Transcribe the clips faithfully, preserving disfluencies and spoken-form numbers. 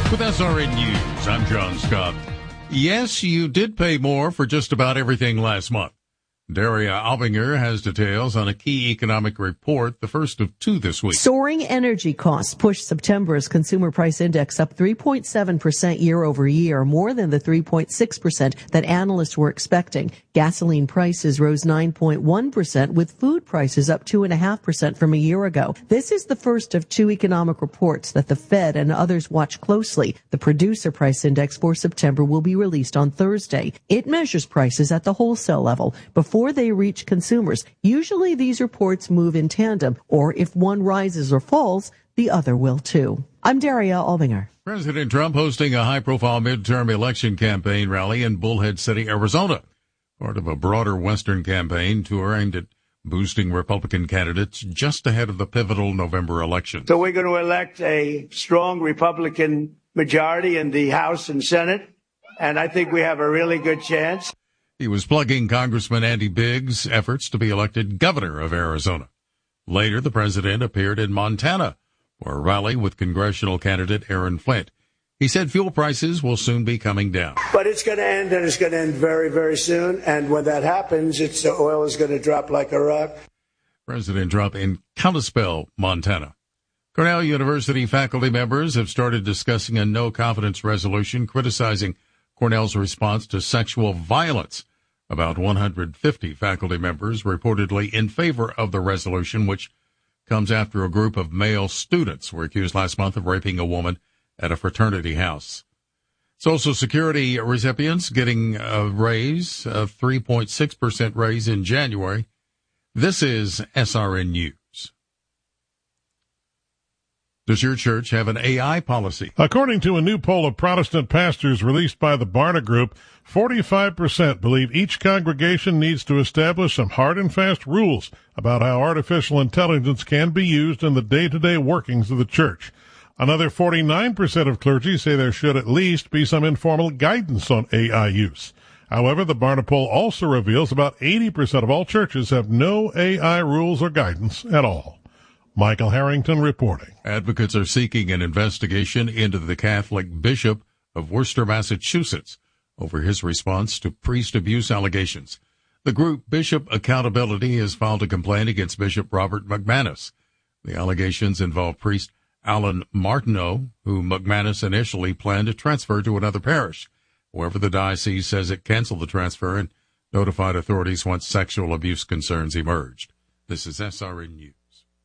With S R N News, I'm John Scott. Yes, you did pay more for just about everything last month. Daria Albinger has details on a key economic report, the first of two this week. Soaring energy costs pushed September's consumer price index up three point seven percent year over year, more than the three point six percent that analysts were expecting. Gasoline prices rose nine point one percent, with food prices up two point five percent from a year ago. This is the first of two economic reports that the Fed and others watch closely. The producer price index for September will be released on Thursday. It measures prices at the wholesale level before Before they reach consumers. Usually these reports move in tandem, or if one rises or falls, the other will too. I'm Daria Albinger. President Trump hosting a high-profile midterm election campaign rally in Bullhead City, Arizona, part of a broader Western campaign tour aimed at boosting Republican candidates just ahead of the pivotal November election. So we're going to elect a strong Republican majority in the House and Senate, and I think we have a really good chance. He was plugging Congressman Andy Biggs' efforts to be elected governor of Arizona. Later, the president appeared in Montana for a rally with congressional candidate Aaron Flint. He said fuel prices will soon be coming down. But it's going to end, and it's going to end very, very soon. And when that happens, it's the oil is going to drop like a rock. President Trump in Kalispell, Montana. Cornell University faculty members have started discussing a no-confidence resolution criticizing Cornell's response to sexual violence. About one hundred fifty faculty members reportedly in favor of the resolution, which comes after a group of male students were accused last month of raping a woman at a fraternity house. Social Security recipients getting a raise, a three point six percent raise in January. This is S R N News. Does your church have an A I policy? According to a new poll of Protestant pastors released by the Barna Group, forty-five percent believe each congregation needs to establish some hard and fast rules about how artificial intelligence can be used in the day-to-day workings of the church. Another forty-nine percent of clergy say there should at least be some informal guidance on A I use. However, the Barna poll also reveals about eighty percent of all churches have no A I rules or guidance at all. Michael Harrington reporting. Advocates are seeking an investigation into the Catholic Bishop of Worcester, Massachusetts, over his response to priest abuse allegations. The group Bishop Accountability has filed a complaint against Bishop Robert McManus. The allegations involve priest Alan Martineau, who McManus initially planned to transfer to another parish. However, the diocese says it canceled the transfer and notified authorities once sexual abuse concerns emerged. This is S R N News.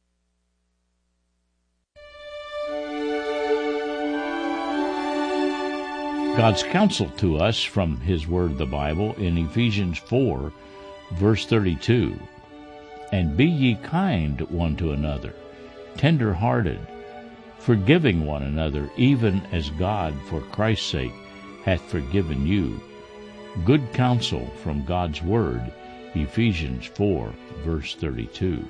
God's counsel to us from His Word, the Bible, in Ephesians four, verse thirty-two. And be ye kind one to another, tender-hearted, forgiving one another, even as God, for Christ's sake, hath forgiven you. Good counsel from God's Word, Ephesians four, verse thirty-two.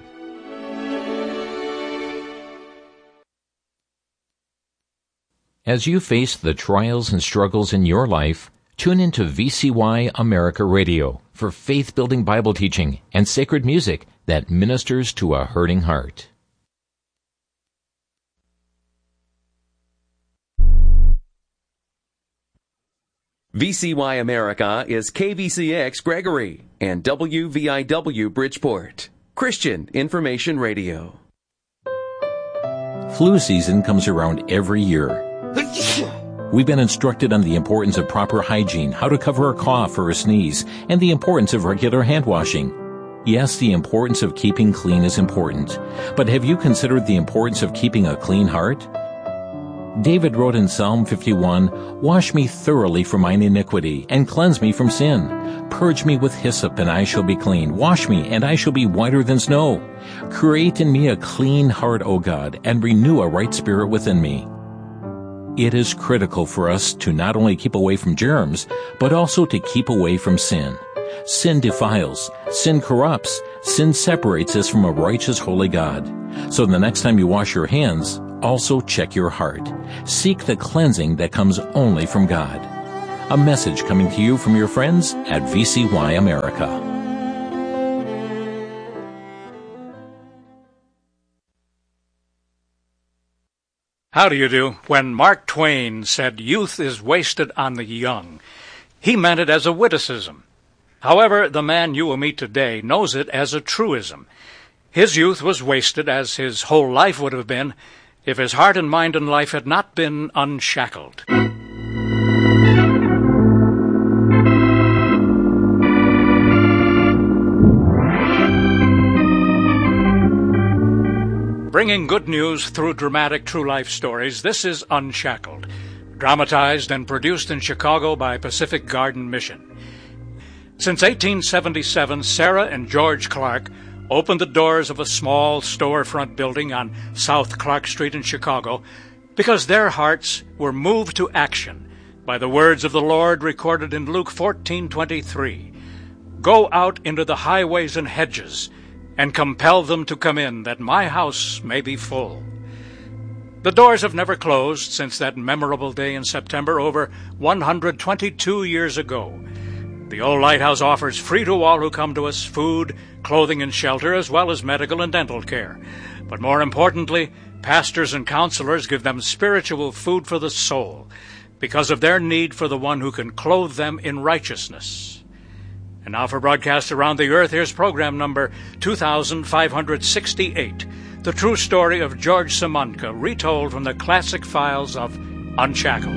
As you face the trials and struggles in your life, tune into V C Y America Radio for faith-building Bible teaching and sacred music that ministers to a hurting heart. V C Y America is K V C X Gregory and W V I W Bridgeport, Christian Information Radio. Flu season comes around every year. We've been instructed on the importance of proper hygiene, how to cover a cough or a sneeze, and the importance of regular hand washing. Yes, the importance of keeping clean is important, but have you considered the importance of keeping a clean heart? David wrote in Psalm fifty-one, "Wash me thoroughly from mine iniquity, and cleanse me from sin. Purge me with hyssop, and I shall be clean. Wash me, and I shall be whiter than snow. Create in me a clean heart, O God, and renew a right spirit within me." It is critical for us to not only keep away from germs, but also to keep away from sin. Sin defiles, sin corrupts, sin separates us from a righteous, holy God. So the next time you wash your hands, also check your heart. Seek the cleansing that comes only from God. A message coming to you from your friends at V C Y America. How do you do? When Mark Twain said youth is wasted on the young, he meant it as a witticism. However, the man you will meet today knows it as a truism. His youth was wasted, as his whole life would have been, if his heart and mind and life had not been unshackled. Bringing good news through dramatic true-life stories, this is Unshackled, dramatized and produced in Chicago by Pacific Garden Mission. Since eighteen seventy-seven, Sarah and George Clark opened the doors of a small storefront building on South Clark Street in Chicago because their hearts were moved to action by the words of the Lord recorded in Luke fourteen twenty-three. Go out into the highways and hedges and compel them to come in, that my house may be full. The doors have never closed since that memorable day in September over one hundred twenty-two years ago. The old lighthouse offers free to all who come to us food, clothing, and shelter, as well as medical and dental care. But more importantly, pastors and counselors give them spiritual food for the soul because of their need for the one who can clothe them in righteousness. And now for broadcasts around the earth, here's program number two thousand five hundred sixty-eight, the true story of George Simonka, retold from the classic files of Unshackled.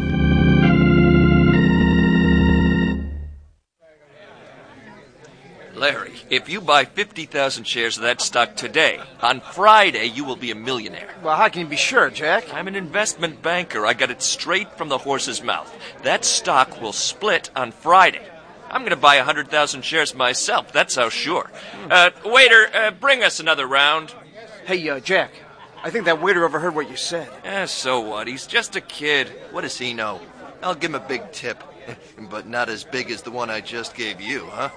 Larry, if you buy fifty thousand shares of that stock today, on Friday you will be a millionaire. Well, how can you be sure, Jack? I'm an investment banker. I got it straight from the horse's mouth. That stock will split on Friday. I'm going to buy one hundred thousand shares myself. That's how sure. Uh, waiter, uh, bring us another round. Hey, uh, Jack, I think that waiter overheard what you said. Eh, so what? He's just a kid. What does he know? I'll give him a big tip, but not as big as the one I just gave you, huh?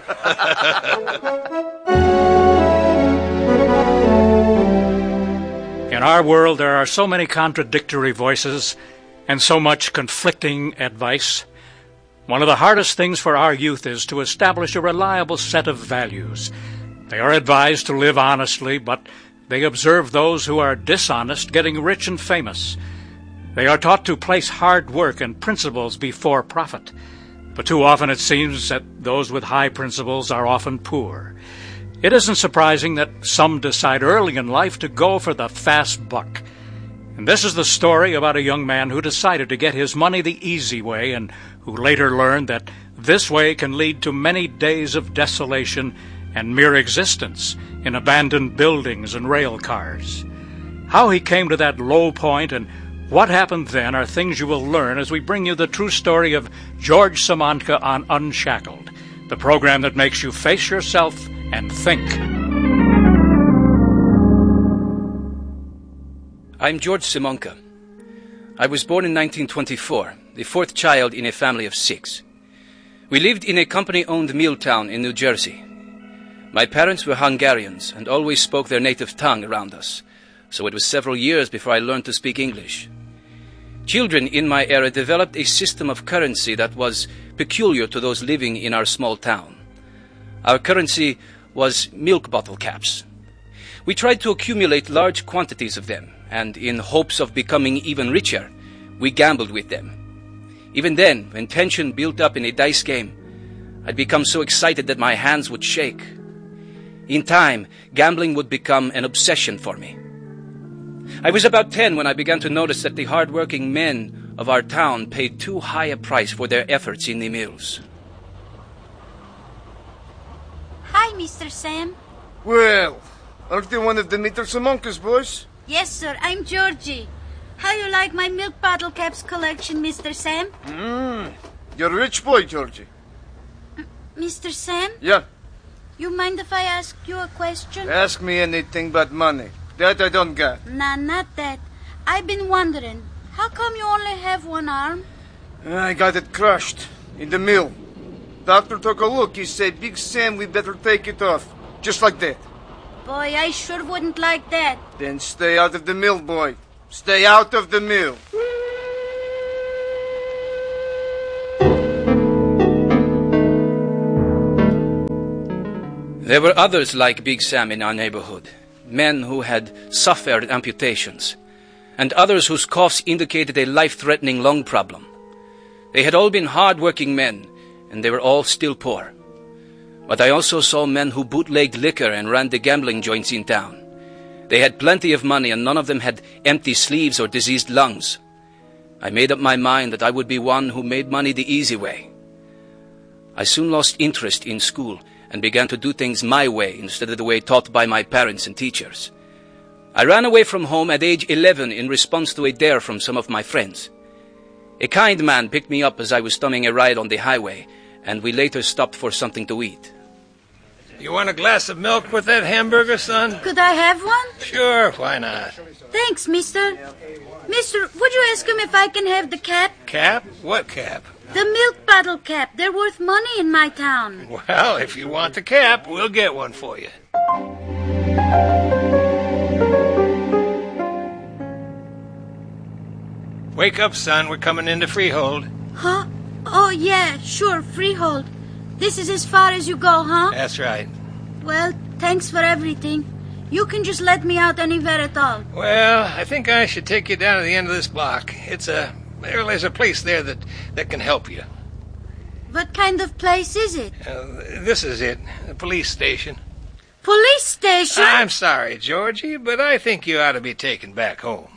In our world, there are so many contradictory voices and so much conflicting advice. One of the hardest things for our youth is to establish a reliable set of values. They are advised to live honestly, but they observe those who are dishonest getting rich and famous. They are taught to place hard work and principles before profit. But too often it seems that those with high principles are often poor. It isn't surprising that some decide early in life to go for the fast buck. And this is the story about a young man who decided to get his money the easy way and who later learned that this way can lead to many days of desolation and mere existence in abandoned buildings and rail cars. How he came to that low point and what happened then are things you will learn as we bring you the true story of George Simonka on Unshackled, the program that makes you face yourself and think. I'm George Simonka. I was born in nineteen twenty-four, the fourth child in a family of six. We lived in a company-owned mill town in New Jersey. My parents were Hungarians and always spoke their native tongue around us, so it was several years before I learned to speak English. Children in my era developed a system of currency that was peculiar to those living in our small town. Our currency was milk bottle caps. We tried to accumulate large quantities of them, and in hopes of becoming even richer, we gambled with them. Even then, when tension built up in a dice game, I'd become so excited that my hands would shake. In time, gambling would become an obsession for me. I was about ten when I began to notice that the hard-working men of our town paid too high a price for their efforts in the mills. Hi, Mister Sam. Well, aren't you one of the Mister Simonkas, boys? Yes, sir. I'm Georgie. How you like my milk bottle caps collection, Mister Sam? Mm, you're a rich boy, Georgie. M- Mister Sam? Yeah? You mind if I ask you a question? Ask me anything but money. That I don't got. Nah, not that. I've been wondering, how come you only have one arm? I got it crushed in the mill. Doctor took a look. He said, Big Sam, we better take it off. Just like that. Boy, I sure wouldn't like that. Then stay out of the mill, boy. Stay out of the mill. There were others like Big Sam in our neighborhood, men who had suffered amputations, and others whose coughs indicated a life-threatening lung problem. They had all been hard-working men, and they were all still poor. But I also saw men who bootlegged liquor and ran the gambling joints in town. They had plenty of money, and none of them had empty sleeves or diseased lungs. I made up my mind that I would be one who made money the easy way. I soon lost interest in school and began to do things my way instead of the way taught by my parents and teachers. I ran away from home at age eleven in response to a dare from some of my friends. A kind man picked me up as I was stomaching a ride on the highway, and we later stopped for something to eat. You want a glass of milk with that hamburger, son? Could I have one? Sure, why not? Thanks, mister. Mister, would you ask him if I can have the cap? Cap? What cap? The milk bottle cap. They're worth money in my town. Well, if you want the cap, we'll get one for you. Wake up, son. We're coming into Freehold. Huh? Oh, yeah, sure, Freehold. This is as far as you go, huh? That's right. Well, thanks for everything. You can just let me out anywhere at all. Well, I think I should take you down to the end of this block. It's a... Well, there's a place there that, that can help you. What kind of place is it? Uh, this is it. The police station. Police station? I'm sorry, Georgie, but I think you ought to be taken back home.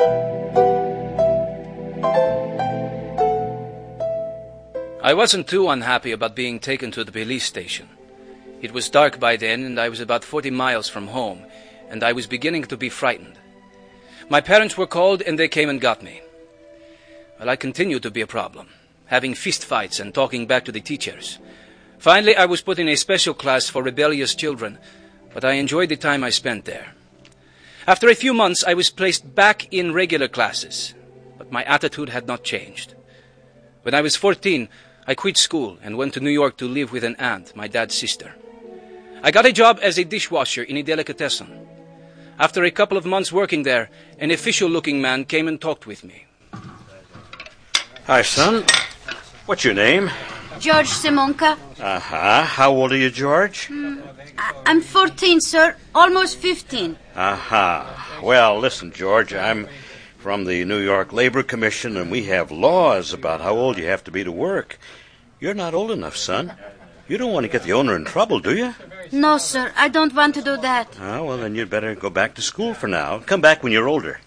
I wasn't too unhappy about being taken to the police station. It was dark by then, and I was about forty miles from home, and I was beginning to be frightened. My parents were called, and they came and got me. Well, I continued to be a problem, having fist fights and talking back to the teachers. Finally, I was put in a special class for rebellious children, but I enjoyed the time I spent there. After a few months, I was placed back in regular classes, but my attitude had not changed. When I was fourteen, I quit school and went to New York to live with an aunt, my dad's sister. I got a job as a dishwasher in a delicatessen. After a couple of months working there, an official-looking man came and talked with me. Hi, son. What's your name? George Simonka. Uh-huh. How old are you, George? Mm, I- I'm fourteen, sir. Almost fifteen. Uh-huh. Well, listen, George, I'm from the New York Labor Commission, and we have laws about how old you have to be to work. You're not old enough, son. You don't want to get the owner in trouble, do you? No, sir. I don't want to do that. Oh, well, then you'd better go back to school for now. Come back when you're older.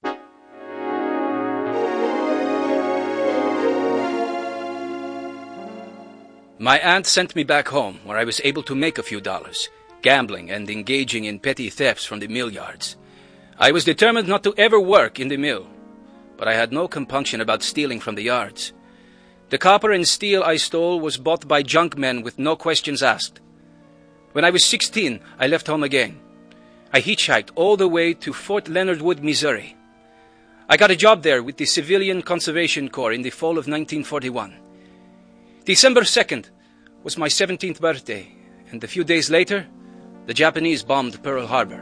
My aunt sent me back home, where I was able to make a few dollars, gambling and engaging in petty thefts from the mill yards. I was determined not to ever work in the mill, but I had no compunction about stealing from the yards. The copper and steel I stole was bought by junk men with no questions asked. When I was sixteen, I left home again. I hitchhiked all the way to Fort Leonard Wood, Missouri. I got a job there with the Civilian Conservation Corps in the fall of nineteen forty-one. December second was my seventeenth birthday, and a few days later, the Japanese bombed Pearl Harbor.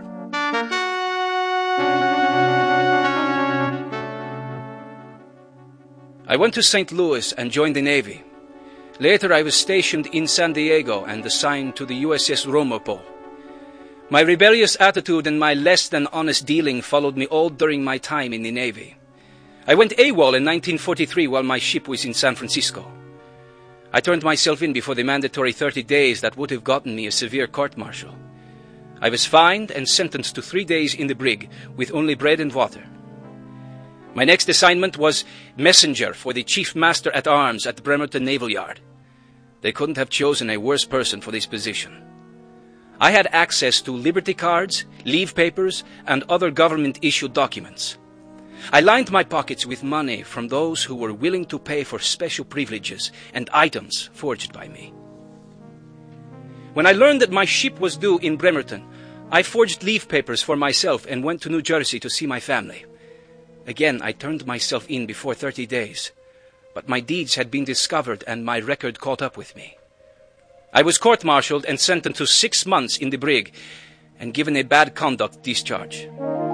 I went to Saint Louis and joined the Navy. Later, I was stationed in San Diego and assigned to the U S S Romopo. My rebellious attitude and my less than honest dealing followed me all during my time in the Navy. I went AWOL in nineteen forty-three while my ship was in San Francisco. I turned myself in before the mandatory thirty days that would have gotten me a severe court-martial. I was fined and sentenced to three days in the brig with only bread and water. My next assignment was messenger for the Chief Master at Arms at the Bremerton Naval Yard. They couldn't have chosen a worse person for this position. I had access to Liberty cards, leave papers, and other government-issued documents. I lined my pockets with money from those who were willing to pay for special privileges and items forged by me. When I learned that my ship was due in Bremerton, I forged leave papers for myself and went to New Jersey to see my family. Again, I turned myself in before thirty days, but my deeds had been discovered and my record caught up with me. I was court-martialed and sentenced to six months in the brig and given a bad conduct discharge.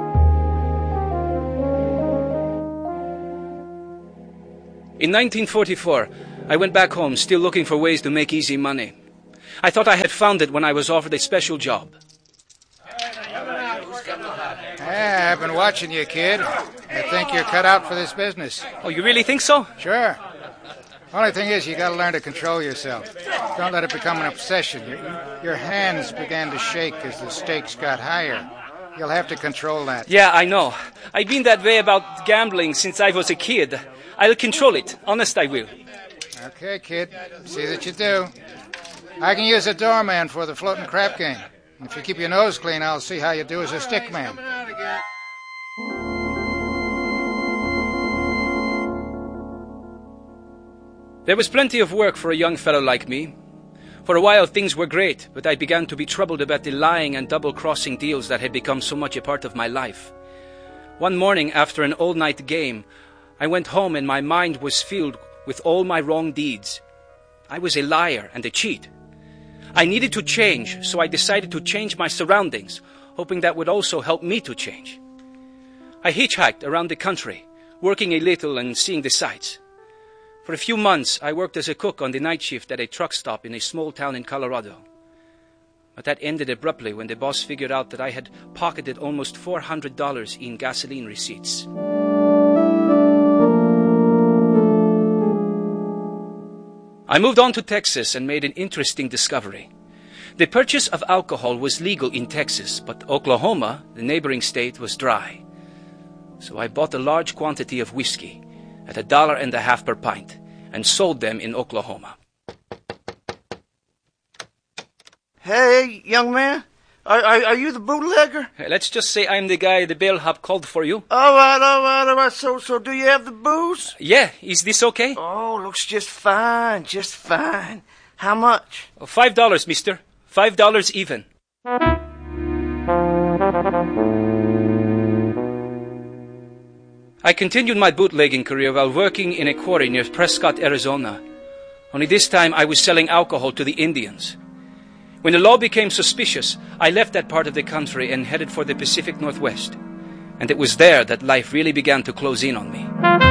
In nineteen forty-four, I went back home, still looking for ways to make easy money. I thought I had found it when I was offered a special job. Yeah, I've been watching you, kid. think you're cut out for this business. Oh, you really think so? Sure. Only thing is, you gotta learn to control yourself. Don't let it become an obsession. Your, your hands began to shake as the stakes got higher. You'll have to control that. Yeah, I know. I've been that way about gambling since I was a kid. I'll control it. Honest, I will. Okay, kid. See that you do. I can use a doorman for the floating crap game. If you keep your nose clean, I'll see how you do as a stick man. There was plenty of work for a young fellow like me. For a while things were great, but I began to be troubled about the lying and double-crossing deals that had become so much a part of my life. One morning after an all-night game, I went home and my mind was filled with all my wrong deeds. I was a liar and a cheat. I needed to change, so I decided to change my surroundings, hoping that would also help me to change. I hitchhiked around the country, working a little and seeing the sights. For a few months, I worked as a cook on the night shift at a truck stop in a small town in Colorado. But that ended abruptly when the boss figured out that I had pocketed almost four hundred dollars in gasoline receipts. I moved on to Texas and made an interesting discovery. The purchase of alcohol was legal in Texas, but Oklahoma, the neighboring state, was dry. So I bought a large quantity of whiskey at a dollar and a half per pint and sold them in Oklahoma. Hey, young man, are, are, are you the bootlegger? Hey, let's just say I'm the guy the bellhop called for you. All right, all right, all right. So, so do you have the booze? Yeah, is this okay? Oh, looks just fine, just fine. How much? Oh, five dollars, mister. Five dollars even. I continued my bootlegging career while working in a quarry near Prescott, Arizona. Only this time I was selling alcohol to the Indians. When the law became suspicious, I left that part of the country and headed for the Pacific Northwest. And it was there that life really began to close in on me.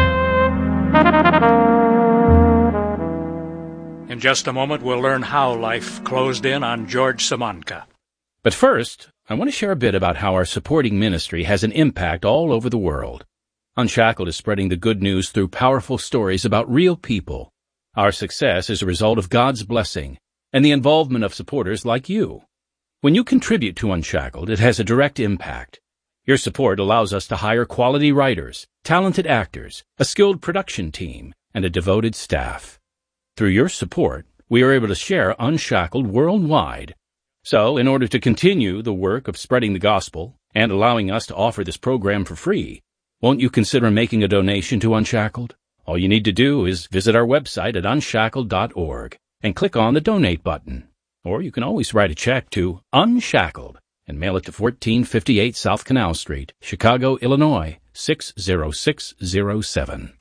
In just a moment, we'll learn how life closed in on George Simonka. But first, I want to share a bit about how our supporting ministry has an impact all over the world. Unshackled is spreading the good news through powerful stories about real people. Our success is a result of God's blessing and the involvement of supporters like you. When you contribute to Unshackled, it has a direct impact. Your support allows us to hire quality writers, talented actors, a skilled production team, and a devoted staff. Through your support, we are able to share Unshackled worldwide. So, in order to continue the work of spreading the gospel and allowing us to offer this program for free, won't you consider making a donation to Unshackled? All you need to do is visit our website at unshackled dot org and click on the Donate button. Or you can always write a check to Unshackled and mail it to fourteen fifty-eight South Canal Street, Chicago, Illinois, six zero six zero seven.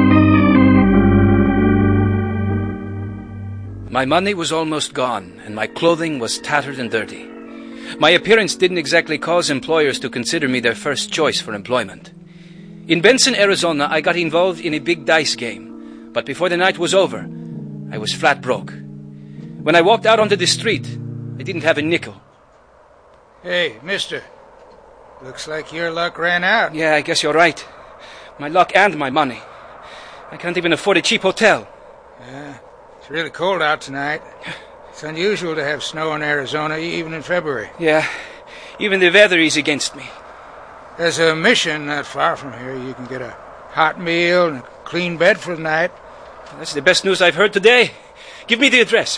My money was almost gone, and my clothing was tattered and dirty. My appearance didn't exactly cause employers to consider me their first choice for employment. In Benson, Arizona, I got involved in a big dice game, but before the night was over, I was flat broke. When I walked out onto the street, I didn't have a nickel. Hey, mister. Looks like your luck ran out. Yeah, I guess you're right. My luck and my money. I can't even afford a cheap hotel. Yeah, it's really cold out tonight. It's unusual to have snow in Arizona, even in February. Yeah, even the weather is against me. There's a mission not far from here. You can get a hot meal and a clean bed for the night. That's the best news I've heard today. Give me the address.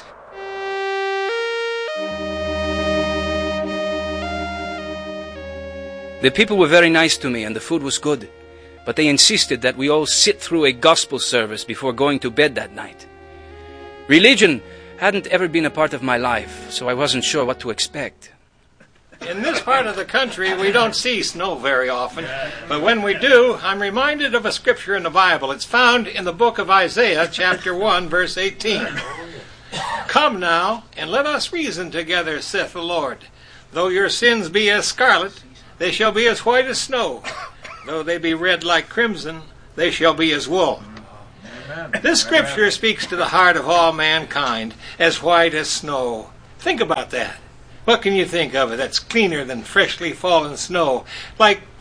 The people were very nice to me and the food was good, but they insisted that we all sit through a gospel service before going to bed that night. Religion hadn't ever been a part of my life, so I wasn't sure what to expect. In this part of the country, we don't see snow very often, but when we do, I'm reminded of a scripture in the Bible. It's found in the book of Isaiah, chapter one, verse eighteen. Come now, and let us reason together, saith the Lord. Though your sins be as scarlet, they shall be as white as snow. Though they be red like crimson, they shall be as wool. This scripture speaks to the heart of all mankind, as white as snow. Think about that. What can you think of it that's cleaner than freshly fallen snow? Like,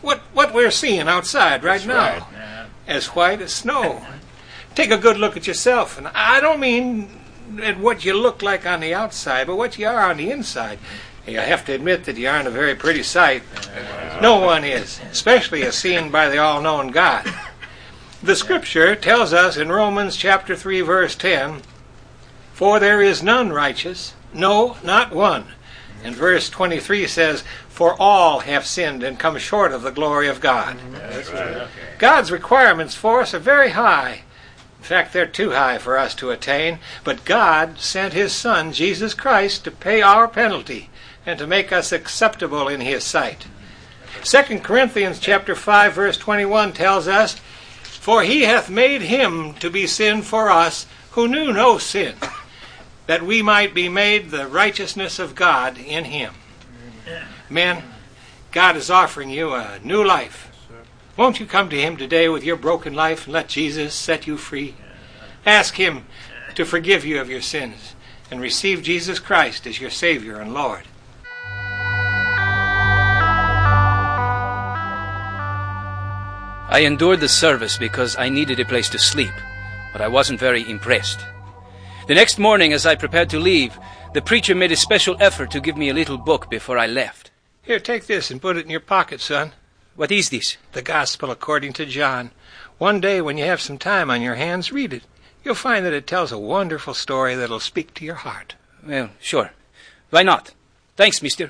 what, what we're seeing outside right That's now. Right. As white as snow. Take a good look at yourself. And I don't mean at what you look like on the outside, but what you are on the inside. You have to admit that you aren't a very pretty sight. No one is, especially as seen by the all-knowing God. The Scripture tells us in Romans chapter three, verse ten, "For there is none righteous, no, not one." And verse twenty-three says, "For all have sinned and come short of the glory of God." That's right. God's requirements for us are very high. In fact, they're too high for us to attain. But God sent His Son, Jesus Christ, to pay our penalty and to make us acceptable in His sight. Second Corinthians chapter five, verse twenty-one tells us, "For He hath made Him to be sin for us, who knew no sin, that we might be made the righteousness of God in Him." Men, God is offering you a new life. Won't you come to Him today with your broken life and let Jesus set you free? Ask Him to forgive you of your sins and receive Jesus Christ as your Savior and Lord. I endured the service because I needed a place to sleep, but I wasn't very impressed. The next morning, as I prepared to leave, the preacher made a special effort to give me a little book before I left. Here, take this and put it in your pocket, son. What is this? The Gospel according to John. One day when you have some time on your hands, read it. You'll find that it tells a wonderful story that'll speak to your heart. Well, sure. Why not? Thanks, mister.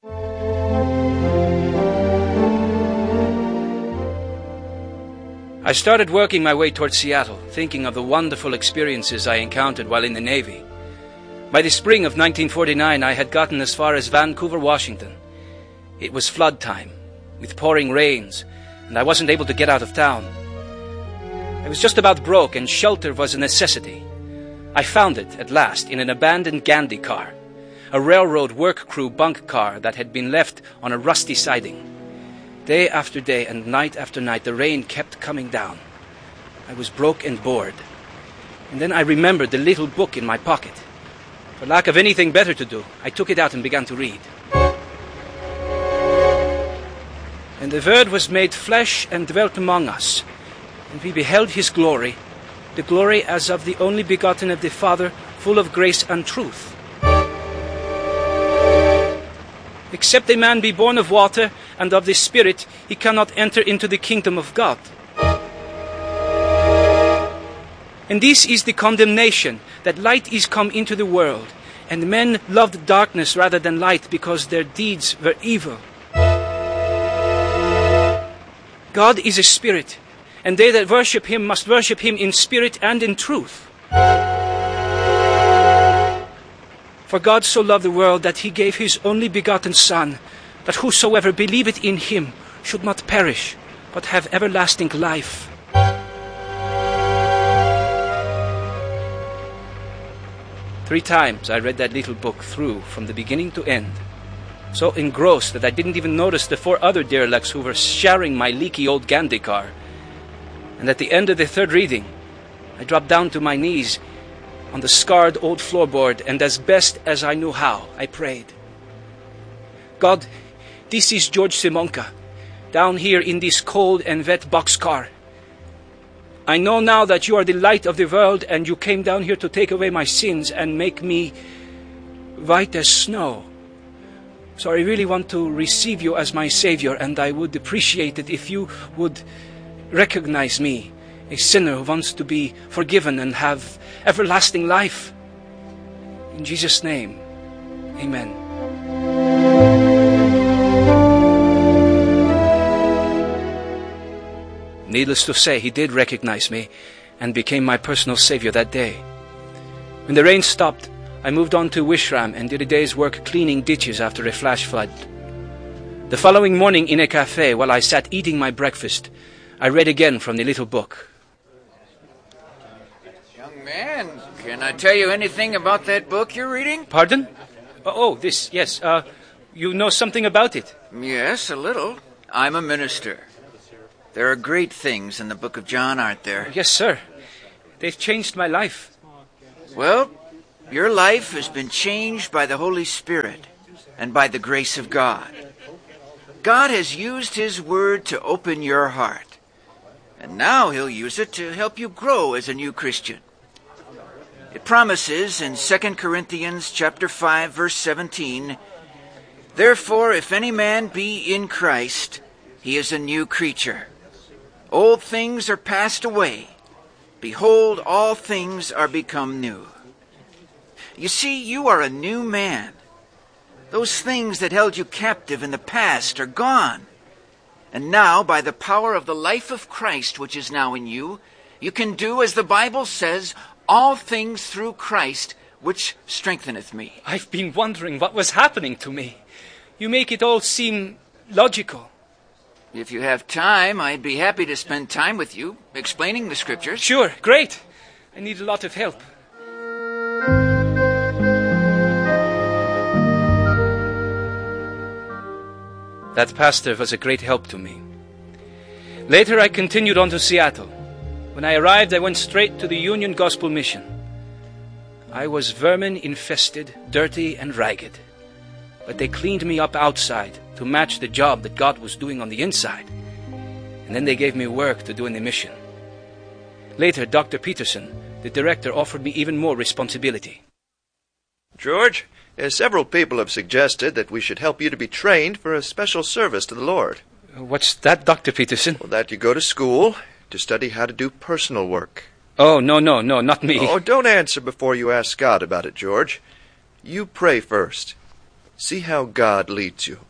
I started working my way towards Seattle, thinking of the wonderful experiences I encountered while in the Navy. By the spring of nineteen forty-nine, I had gotten as far as Vancouver, Washington. It was flood time, with pouring rains, and I wasn't able to get out of town. I was just about broke, and shelter was a necessity. I found it, at last, in an abandoned Gandhi car, a railroad work crew bunk car that had been left on a rusty siding. Day after day and night after night, the rain kept coming down. I was broke and bored. And then I remembered the little book in my pocket. For lack of anything better to do, I took it out and began to read. "And the Word was made flesh and dwelt among us, and we beheld His glory, the glory as of the only begotten of the Father, full of grace and truth. Except a man be born of water and of the Spirit, he cannot enter into the kingdom of God. And this is the condemnation, that light is come into the world, and men loved darkness rather than light, because their deeds were evil. God is a spirit, and they that worship Him must worship Him in spirit and in truth. For God so loved the world that He gave His only begotten Son, that whosoever believeth in Him should not perish, but have everlasting life." Three times I read that little book through, from the beginning to end, so engrossed that I didn't even notice the four other derelicts who were sharing my leaky old Gandhi car. And at the end of the third reading, I dropped down to my knees on the scarred old floorboard, and as best as I knew how, I prayed. "God, this is George Simonka, down here in this cold and wet boxcar. I know now that you are the light of the world, and you came down here to take away my sins and make me white as snow. So I really want to receive you as my Savior, and I would appreciate it if you would recognize me, a sinner who wants to be forgiven and have everlasting life. In Jesus' name, amen." Needless to say, he did recognize me and became my personal savior that day. When the rain stopped, I moved on to Wishram and did a day's work cleaning ditches after a flash flood. The following morning in a cafe, while I sat eating my breakfast, I read again from the little book. Young man, can I tell you anything about that book you're reading? Pardon? Oh, this, yes. Uh, you know something about it? Yes, a little. I'm a minister. There are great things in the book of John, aren't there? Yes, sir. They've changed my life. Well, your life has been changed by the Holy Spirit and by the grace of God. God has used His Word to open your heart. And now He'll use it to help you grow as a new Christian. It promises in Second Corinthians chapter five, verse seventeen, "Therefore, if any man be in Christ, he is a new creature. Old things are passed away. Behold, all things are become new." You see, you are a new man. Those things that held you captive in the past are gone. And now, by the power of the life of Christ which is now in you, you can do, as the Bible says, all things through Christ which strengtheneth me. I've been wondering what was happening to me. You make it all seem logical. If you have time, I'd be happy to spend time with you, explaining the Scriptures. Sure, great. I need a lot of help. That pastor was a great help to me. Later, I continued on to Seattle. When I arrived, I went straight to the Union Gospel Mission. I was vermin-infested, dirty, and ragged. But they cleaned me up outside to match the job that God was doing on the inside. And then they gave me work to do in the mission. Later, Doctor Peterson, the director, offered me even more responsibility. George, uh, several people have suggested that we should help you to be trained for a special service to the Lord. What's that, Doctor Peterson? Well, that you go to school to study how to do personal work. Oh, no, no, no, not me. Oh, don't answer before you ask God about it, George. You pray first. See how God leads you.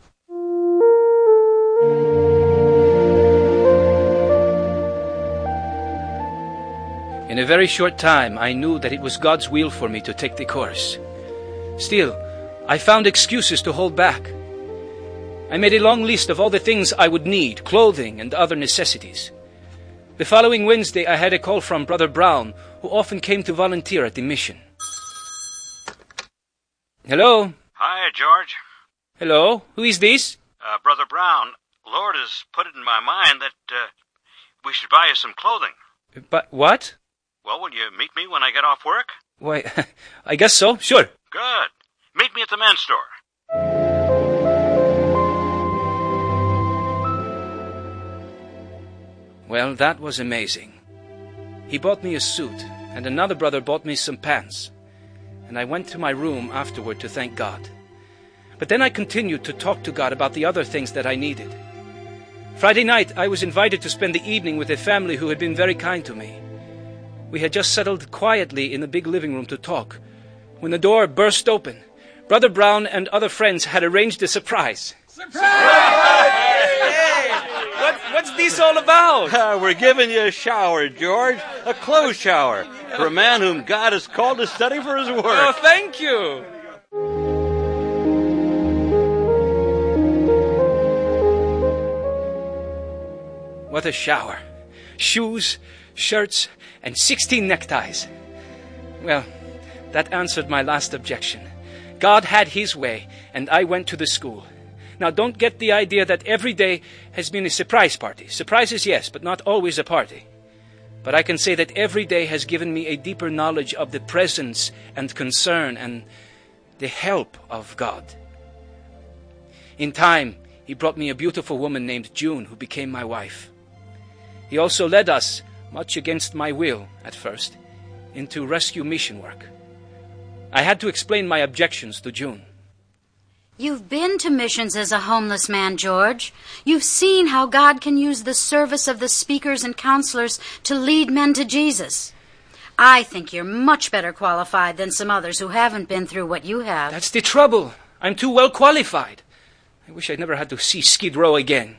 In a very short time, I knew that it was God's will for me to take the course. Still, I found excuses to hold back. I made a long list of all the things I would need, clothing and other necessities. The following Wednesday, I had a call from Brother Brown, who often came to volunteer at the mission. Hello? Hi, George. Hello? Who is this? Uh, Brother Brown, Lord has put it in my mind that uh, we should buy you some clothing. But what? Well, will you meet me when I get off work? Why, I guess so, sure. Good. Meet me at the men's store. Well, that was amazing. He bought me a suit, and another brother bought me some pants. And I went to my room afterward to thank God. But then I continued to talk to God about the other things that I needed. Friday night, I was invited to spend the evening with a family who had been very kind to me. We had just settled quietly in the big living room to talk, when the door burst open. Brother Brown and other friends had arranged a surprise. Surprise! Hey! What, what's this all about? Uh, we're giving you a shower, George. A clothes shower. For a man whom God has called to study for his work. Oh, thank you. What a shower. Shoes, shirts, and sixteen neckties. Well, that answered my last objection. God had His way, and I went to the school. Now, don't get the idea that every day has been a surprise party. Surprises, yes, but not always a party. But I can say that every day has given me a deeper knowledge of the presence and concern and the help of God. In time, He brought me a beautiful woman named June, who became my wife. He also led us, much against my will at first, into rescue mission work. I had to explain my objections to June. You've been to missions as a homeless man, George. You've seen how God can use the service of the speakers and counselors to lead men to Jesus. I think you're much better qualified than some others who haven't been through what you have. That's the trouble. I'm too well qualified. I wish I'd never had to see Skid Row again.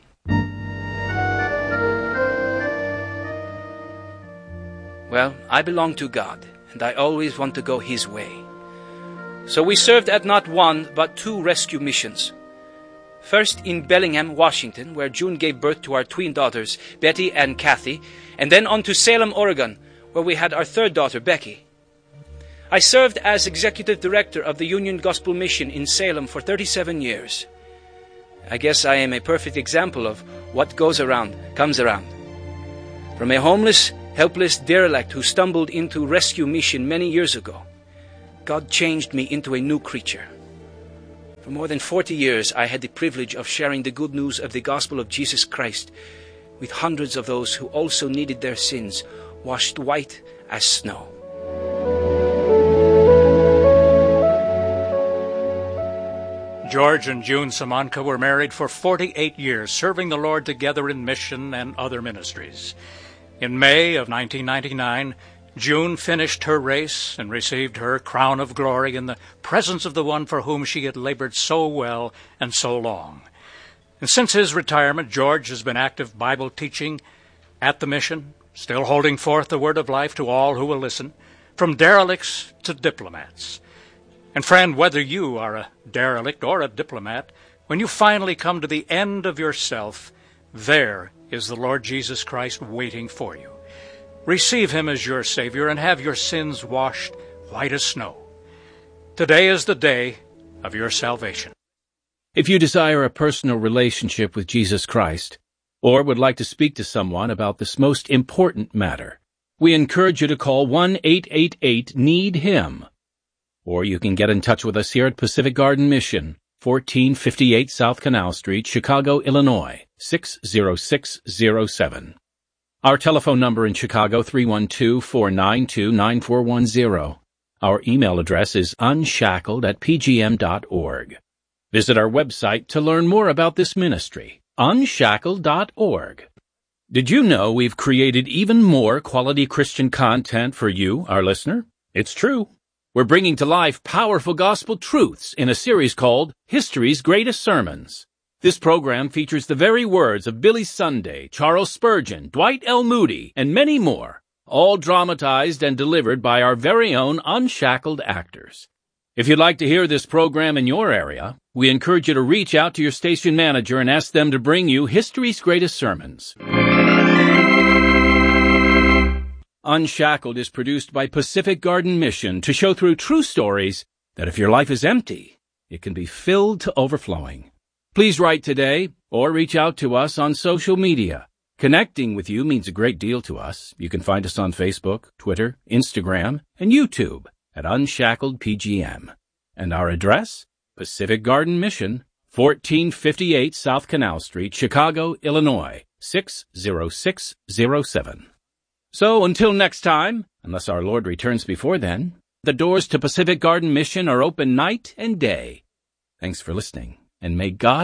Well, I belong to God, and I always want to go His way. So we served at not one, but two rescue missions. First in Bellingham, Washington, where June gave birth to our twin daughters, Betty and Kathy, and then on to Salem, Oregon, where we had our third daughter, Becky. I served as executive director of the Union Gospel Mission in Salem for thirty-seven years. I guess I am a perfect example of what goes around, comes around. From a homeless, helpless derelict who stumbled into rescue mission many years ago, God changed me into a new creature. For more than forty years, I had the privilege of sharing the good news of the gospel of Jesus Christ with hundreds of those who also needed their sins washed white as snow. George and June Simonka were married for forty-eight years, serving the Lord together in mission and other ministries. In May of nineteen ninety-nine, June finished her race and received her crown of glory in the presence of the one for whom she had labored so well and so long. And since his retirement, George has been active Bible teaching at the mission, still holding forth the word of life to all who will listen, from derelicts to diplomats. And friend, whether you are a derelict or a diplomat, when you finally come to the end of yourself, there is the Lord Jesus Christ waiting for you. Receive him as your Savior and have your sins washed white as snow. Today is the day of your salvation. If you desire a personal relationship with Jesus Christ, or would like to speak to someone about this most important matter, we encourage you to call one eight eight eight need him. Or you can get in touch with us here at Pacific Garden Mission, fourteen fifty-eight South Canal Street, Chicago, Illinois, six zero six zero seven. Our telephone number in Chicago, three one two, four nine two, nine four one zero. Our email address is unshackled at p g m dot org. Visit our website to learn more about this ministry, unshackled dot org. Did you know we've created even more quality Christian content for you, our listener? It's true. We're bringing to life powerful gospel truths in a series called History's Greatest Sermons. This program features the very words of Billy Sunday, Charles Spurgeon, Dwight L. Moody, and many more, all dramatized and delivered by our very own unshackled actors. If you'd like to hear this program in your area, we encourage you to reach out to your station manager and ask them to bring you History's Greatest Sermons. Unshackled is produced by Pacific Garden Mission to show through true stories that if your life is empty, it can be filled to overflowing. Please write today or reach out to us on social media. Connecting with you means a great deal to us. You can find us on Facebook, Twitter, Instagram, and YouTube at Unshackled P G M. And our address, Pacific Garden Mission, fourteen fifty-eight South Canal Street, Chicago, Illinois, six zero six zero seven. So until next time, unless our Lord returns before then, the doors to Pacific Garden Mission are open night and day. Thanks for listening, and may God